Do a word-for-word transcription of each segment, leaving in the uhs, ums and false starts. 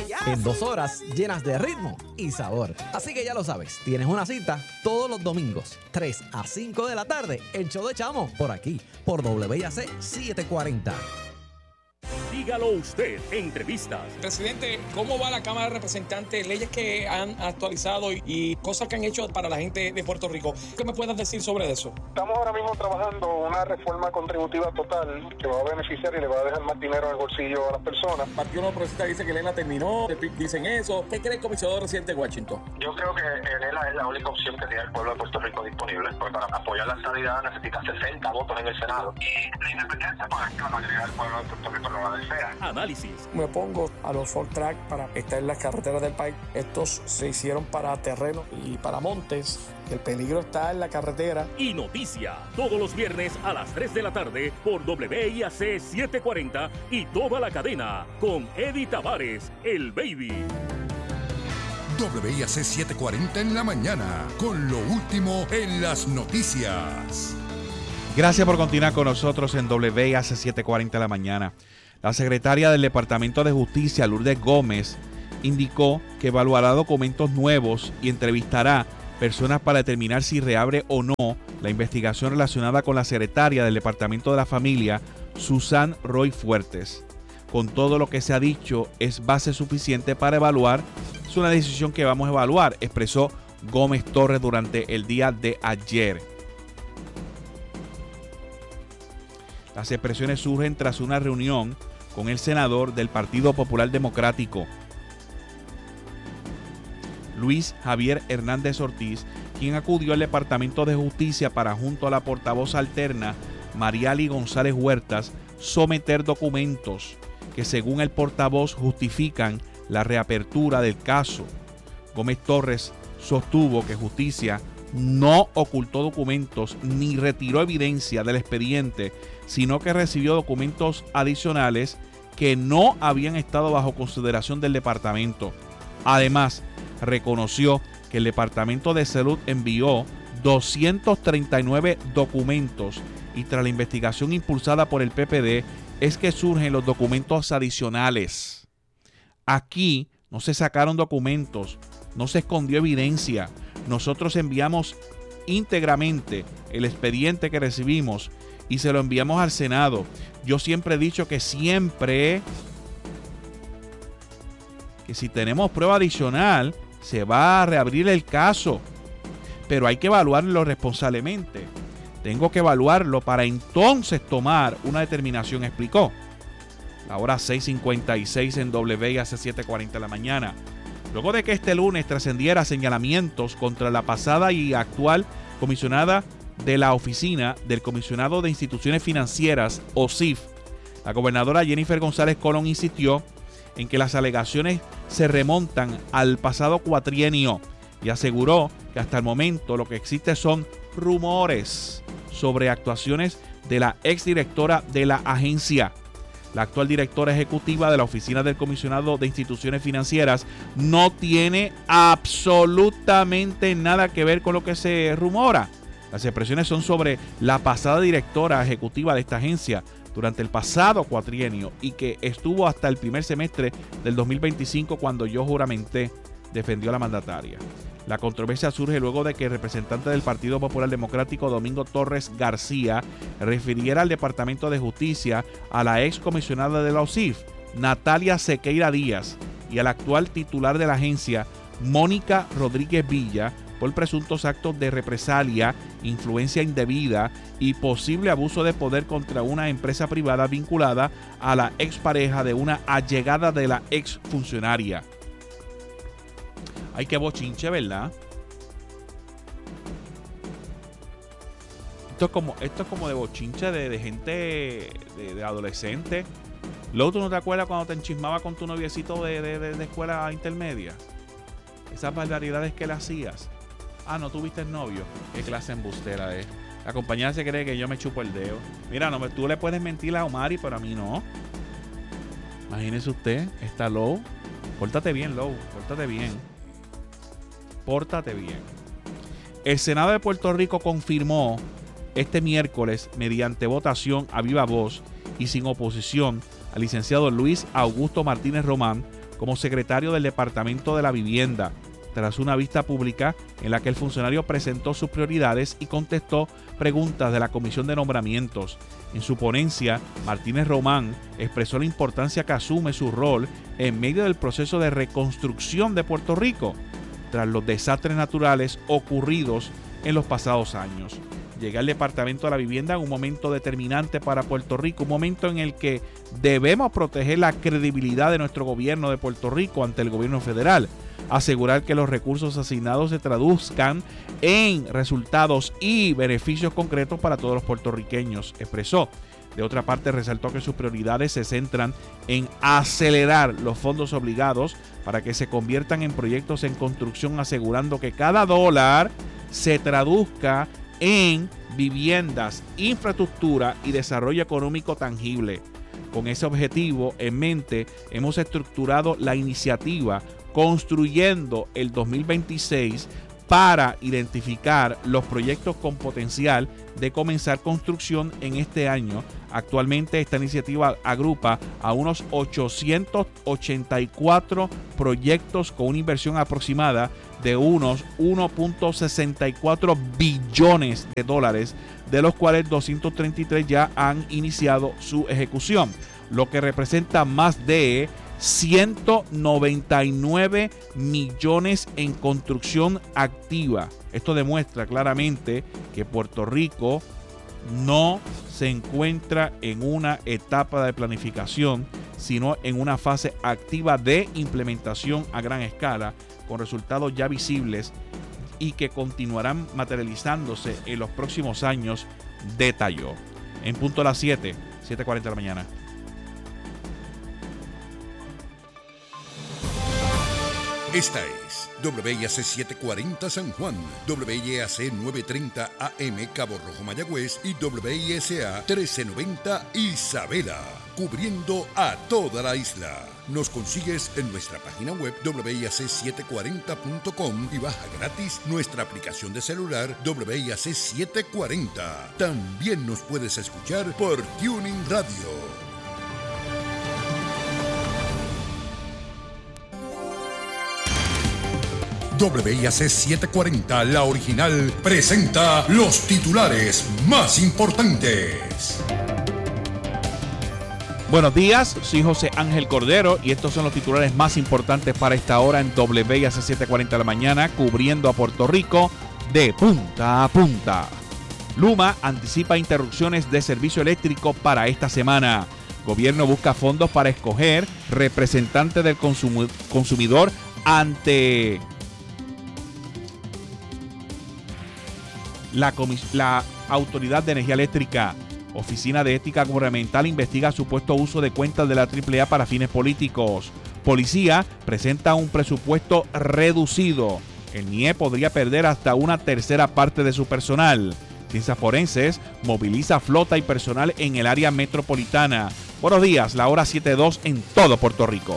en dos horas llenas de ritmo y sabor. Así que ya lo sabes, tienes una cita todos los domingos, tres a cinco de la tarde, el show de Chamo, por aquí, por W I A C setecientos cuarenta. Dígalo usted, entrevistas. Presidente, ¿cómo va la Cámara de Representantes? Leyes que han actualizado y, y cosas que han hecho para la gente de Puerto Rico. ¿Qué me puedes decir sobre eso? Estamos ahora mismo trabajando una reforma contributiva total que va a beneficiar y le va a dejar más dinero en el bolsillo a las personas. El Partido Nuevo Progresista dice que Elena terminó, dicen eso. ¿Qué cree el comisionado residente de Washington? Yo creo que Elena es la única opción que tiene el pueblo de Puerto Rico disponible, porque para apoyar la estabilidad necesita sesenta votos en el Senado. Y la independencia, pues es que la mayoría del pueblo de Puerto Rico no la desea. Análisis. Me opongo a los four track para estar en las carreteras del país. Estos se hicieron para terreno y para montes. El peligro está en la carretera. Y noticia, todos los viernes a las tres de la tarde por W I A C setecientos cuarenta y toda la cadena con Eddie Tavares, el Baby. W I A C setecientos cuarenta en la mañana, con lo último en las noticias. Gracias por continuar con nosotros en W I A C setecientos cuarenta en la mañana. La secretaria del Departamento de Justicia, Lourdes Gómez, indicó que evaluará documentos nuevos y entrevistará personas para determinar si reabre o no la investigación relacionada con la secretaria del Departamento de la Familia, Susan Roy Fuertes. Con todo lo que se ha dicho, es base suficiente para evaluar. Es una decisión que vamos a evaluar, expresó Gómez Torres durante el día de ayer. Las expresiones surgen tras una reunión con el senador del Partido Popular Democrático, Luis Javier Hernández Ortiz, quien acudió al Departamento de Justicia para, junto a la portavoz alterna Mariali González Huertas, someter documentos que, según el portavoz, justifican la reapertura del caso. Gómez Torres sostuvo que Justicia no ocultó documentos ni retiró evidencia del expediente, sino que recibió documentos adicionales que no habían estado bajo consideración del departamento. Además, reconoció que el Departamento de Salud envió doscientos treinta y nueve documentos y tras la investigación impulsada por el P P D es que surgen los documentos adicionales. Aquí no se sacaron documentos, no se escondió evidencia. Nosotros enviamos íntegramente el expediente que recibimos y se lo enviamos al Senado. Yo siempre he dicho que siempre, que si tenemos prueba adicional, se va a reabrir el caso. Pero hay que evaluarlo responsablemente. Tengo que evaluarlo para entonces tomar una determinación, explicó. La hora seis cincuenta y seis en W I A C setecientos cuarenta de la mañana. Luego de que este lunes trascendiera señalamientos contra la pasada y actual comisionada de la Oficina del Comisionado de Instituciones Financieras, O S I F, la gobernadora Jennifer González Colón insistió en que las alegaciones se remontan al pasado cuatrienio y aseguró que hasta el momento lo que existe son rumores sobre actuaciones de la exdirectora de la agencia. La actual directora ejecutiva de la Oficina del Comisionado de Instituciones Financieras no tiene absolutamente nada que ver con lo que se rumora. Las expresiones son sobre la pasada directora ejecutiva de esta agencia durante el pasado cuatrienio y que estuvo hasta el primer semestre del dos mil veinticinco cuando yo juramenté, defendió a la mandataria. La controversia surge luego de que el representante del Partido Popular Democrático, Domingo Torres García, refiriera al Departamento de Justicia a la ex comisionada de la O S I F, Natalia Sequeira Díaz, y al actual titular de la agencia, Mónica Rodríguez Villa, por presuntos actos de represalia, influencia indebida y posible abuso de poder contra una empresa privada vinculada a la expareja de una allegada de la exfuncionaria. Ay, qué bochinche, ¿verdad? Esto es como, esto es como de bochinche de, de gente, de, de adolescente. Luego, ¿tú no te acuerdas cuando te enchismaba con tu noviecito de, de, de, de escuela intermedia? Esas barbaridades que le hacías. Ah, ¿no tuviste novio? Qué clase embustera es. La compañera se cree que yo me chupo el dedo. Mira, no, tú le puedes mentir a Omari, pero a mí no. Imagínese usted, está Low. Pórtate bien, Low, pórtate bien. Pórtate bien. El Senado de Puerto Rico confirmó este miércoles, mediante votación a viva voz y sin oposición, al licenciado Luis Augusto Martínez Román como secretario del Departamento de la Vivienda, tras una vista pública en la que el funcionario presentó sus prioridades y contestó preguntas de la Comisión de Nombramientos. En su ponencia, Martínez Román expresó la importancia que asume su rol en medio del proceso de reconstrucción de Puerto Rico, tras los desastres naturales ocurridos en los pasados años. Llega al Departamento de la Vivienda en un momento determinante para Puerto Rico, un momento en el que debemos proteger la credibilidad de nuestro gobierno de Puerto Rico ante el gobierno federal, asegurar que los recursos asignados se traduzcan en resultados y beneficios concretos para todos los puertorriqueños, expresó. De otra parte, resaltó que sus prioridades se centran en acelerar los fondos obligados para que se conviertan en proyectos en construcción, asegurando que cada dólar se traduzca en viviendas, infraestructura y desarrollo económico tangible. Con ese objetivo en mente, hemos estructurado la iniciativa Construyendo el dos mil veintiséis para identificar los proyectos con potencial de comenzar construcción en este año. Actualmente esta iniciativa agrupa a unos ochocientos ochenta y cuatro proyectos con una inversión aproximada de unos uno punto sesenta y cuatro billones de dólares, de los cuales doscientos treinta y tres ya han iniciado su ejecución, lo que representa más de ciento noventa y nueve millones en construcción activa. Esto demuestra claramente que Puerto Rico no se encuentra en una etapa de planificación, sino en una fase activa de implementación a gran escala, con resultados ya visibles y que continuarán materializándose en los próximos años, detalló. En punto a las siete, siete cuarenta de la mañana. Esta es W I A C setecientos cuarenta San Juan, W I A C novecientos treinta A M Cabo Rojo Mayagüez y W I S A trece noventa Isabela, cubriendo a toda la isla. Nos consigues en nuestra página web W I A C setecientos cuarenta punto com y baja gratis nuestra aplicación de celular W I A C setecientos cuarenta. También nos puedes escuchar por Tuning Radio. W I A C setecientos cuarenta, la original, presenta los titulares más importantes. Buenos días, soy José Ángel Cordero y estos son los titulares más importantes para esta hora en W I A C setecientos cuarenta de la mañana, cubriendo a Puerto Rico de punta a punta. Luma anticipa interrupciones de servicio eléctrico para esta semana. Gobierno busca fondos para escoger representante del consum- consumidor ante La, comis- la Autoridad de Energía Eléctrica. Oficina de Ética Gubernamental investiga supuesto uso de cuentas de la triple A para fines políticos. Policía presenta un presupuesto reducido. El N I E podría perder hasta una tercera parte de su personal. Ciencias Forenses moviliza flota y personal en el área metropolitana. Buenos días, la hora siete dos en todo Puerto Rico.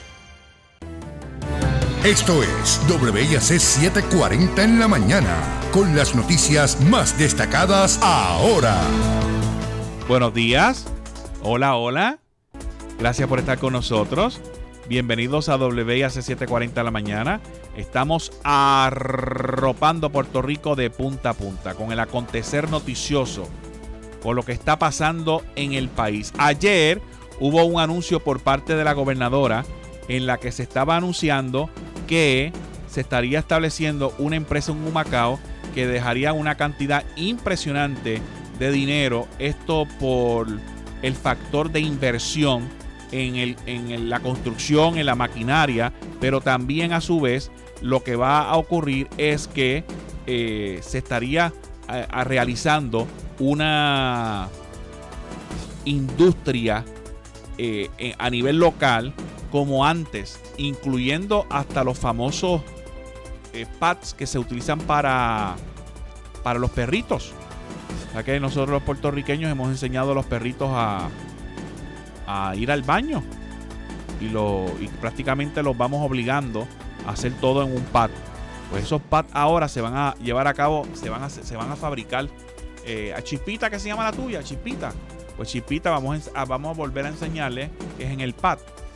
Esto es W I A C setecientos cuarenta en la mañana, con las noticias más destacadas ahora. Buenos días. Hola, hola. Gracias por estar con nosotros. Bienvenidos a W I A C setecientos cuarenta en la mañana. Estamos arropando Puerto Rico de punta a punta con el acontecer noticioso, con lo que está pasando en el país. Ayer hubo un anuncio por parte de la gobernadora en la que se estaba anunciando que se estaría estableciendo una empresa en Humacao que dejaría una cantidad impresionante de dinero, esto por el factor de inversión en, el, en la construcción, en la maquinaria, pero también a su vez lo que va a ocurrir es que eh, se estaría a, a realizando una industria eh, a nivel local como antes, incluyendo hasta los famosos eh, pads que se utilizan para, para los perritos. O sea que nosotros los puertorriqueños hemos enseñado a los perritos a, a ir al baño y, lo, y prácticamente los vamos obligando a hacer todo en un pad. Pues esos pads ahora se van a llevar a cabo, se van a, se van a fabricar. Eh, a Chispita, ¿qué se llama la tuya? Chispita. Pues Chispita vamos a, vamos a volver a enseñarle que es en el pad.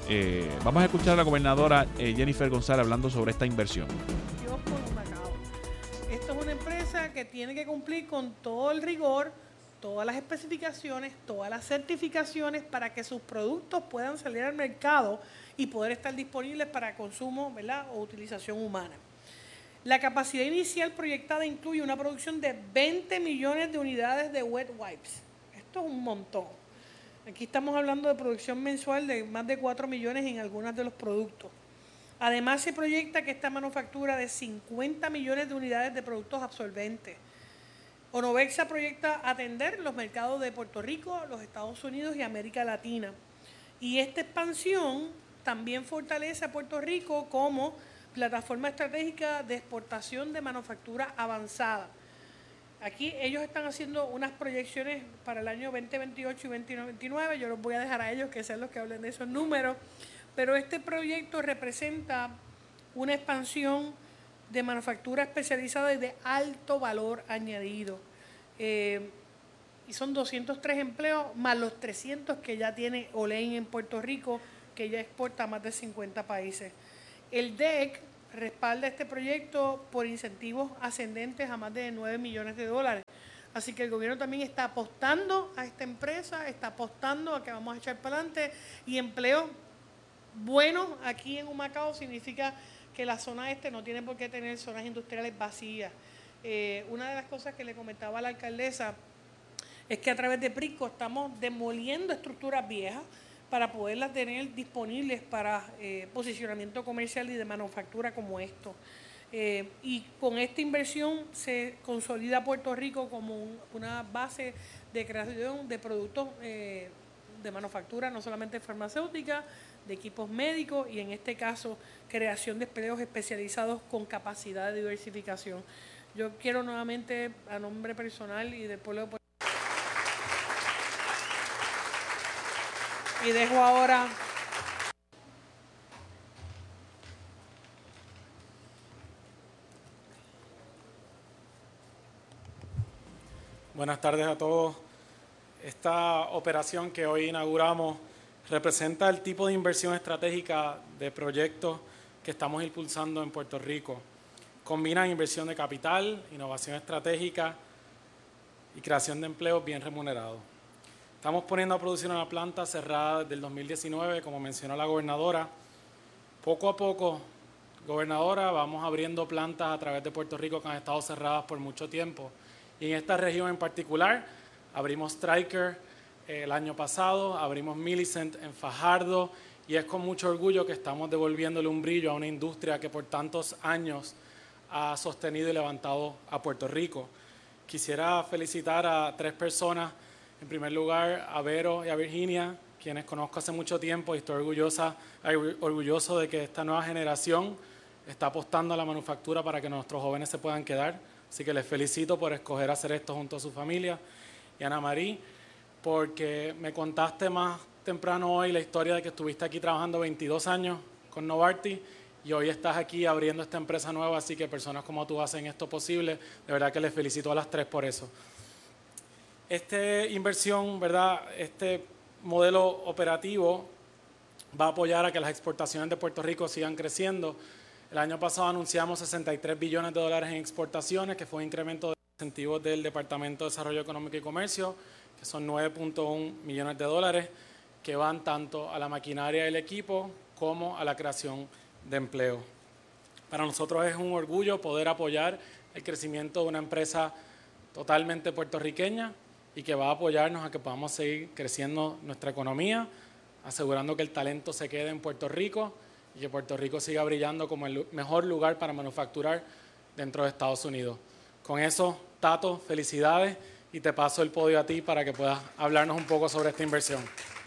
Eh, vamos a escuchar a la gobernadora eh, Jennifer González hablando sobre esta inversión. Dios por Humacao. Esto es una empresa que tiene que cumplir con todo el rigor, todas las especificaciones, todas las certificaciones para que sus productos puedan salir al mercado y poder estar disponibles para consumo, ¿verdad?, o utilización humana. La capacidad inicial proyectada incluye una producción de veinte millones de unidades de wet wipes. Esto es un montón. Aquí estamos hablando de producción mensual de más de cuatro millones en algunos de los productos. Además, se proyecta que esta manufactura de cincuenta millones de unidades de productos absorbentes. Onovexa proyecta atender los mercados de Puerto Rico, los Estados Unidos y América Latina. Y esta expansión también fortalece a Puerto Rico como plataforma estratégica de exportación de manufactura avanzada. Aquí ellos están haciendo unas proyecciones para el año veinte veintiocho y veinte veintinueve. Yo los voy a dejar a ellos que sean los que hablen de esos números. Pero este proyecto representa una expansión de manufactura especializada y de alto valor añadido. Eh, y son doscientos tres empleos más los trescientos que ya tiene Olein en Puerto Rico, que ya exporta a más de cincuenta países. El D E C respalda este proyecto por incentivos ascendentes a más de nueve millones de dólares. Así que el gobierno también está apostando a esta empresa, está apostando a que vamos a echar para adelante, y empleo bueno aquí en Humacao significa que la zona este no tiene por qué tener zonas industriales vacías. Eh, una de las cosas que le comentaba a la alcaldesa es que a través de PRICO estamos demoliendo estructuras viejas para poderlas tener disponibles para eh, posicionamiento comercial y de manufactura como esto. Eh, y con esta inversión se consolida Puerto Rico como un, una base de creación de productos eh, de manufactura, no solamente farmacéutica, de equipos médicos y en este caso creación de empleos especializados con capacidad de diversificación. Yo quiero nuevamente, a nombre personal y del pueblo de Puerto Rico, y dejo ahora buenas tardes a todos. Esta operación que hoy inauguramos representa el tipo de inversión estratégica de proyectos que estamos impulsando en Puerto Rico. Combina inversión de capital, innovación estratégica y creación de empleos bien remunerados. Estamos poniendo a producir una planta cerrada desde el dos mil diecinueve, como mencionó la gobernadora. Poco a poco, gobernadora, vamos abriendo plantas a través de Puerto Rico que han estado cerradas por mucho tiempo. Y en esta región en particular, abrimos Stryker eh, el año pasado, abrimos Millicent en Fajardo, y es con mucho orgullo que estamos devolviéndole un brillo a una industria que por tantos años ha sostenido y levantado a Puerto Rico. Quisiera felicitar a tres personas. En primer lugar, a Vero y a Virginia, quienes conozco hace mucho tiempo, y estoy orgullosa, orgulloso de que esta nueva generación está apostando a la manufactura para que nuestros jóvenes se puedan quedar. Así que les felicito por escoger hacer esto junto a su familia. Y Ana María, porque me contaste más temprano hoy la historia de que estuviste aquí trabajando veintidós años con Novartis y hoy estás aquí abriendo esta empresa nueva, así que personas como tú hacen esto posible. De verdad que les felicito a las tres por eso. Esta inversión, ¿verdad? Este modelo operativo va a apoyar a que las exportaciones de Puerto Rico sigan creciendo. El año pasado anunciamos sesenta y tres billones de dólares en exportaciones, que fue un incremento de incentivos del Departamento de Desarrollo Económico y Comercio, que son nueve punto uno millones de dólares, que van tanto a la maquinaria y el equipo como a la creación de empleo. Para nosotros es un orgullo poder apoyar el crecimiento de una empresa totalmente puertorriqueña y que va a apoyarnos a que podamos seguir creciendo nuestra economía, asegurando que el talento se quede en Puerto Rico y que Puerto Rico siga brillando como el mejor lugar para manufacturar dentro de Estados Unidos. Con eso, Tato, felicidades y te paso el podio a ti para que puedas hablarnos un poco sobre esta inversión.